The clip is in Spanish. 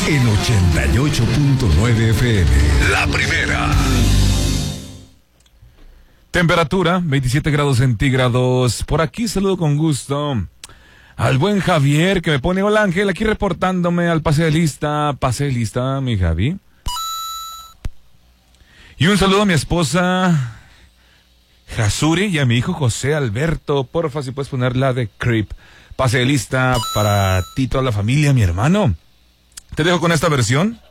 en 88.9 FM. La primera. Temperatura, 27 grados centígrados. Por aquí saludo con gusto al buen Javier, que me pone: hola Ángel, aquí reportándome al pase de lista. Pase de lista, mi Javi. Y un saludo a mi esposa Jasuri y a mi hijo José Alberto. Porfa, si puedes poner la de Creep. Pase de lista para ti, toda la familia, mi hermano. Te dejo con esta versión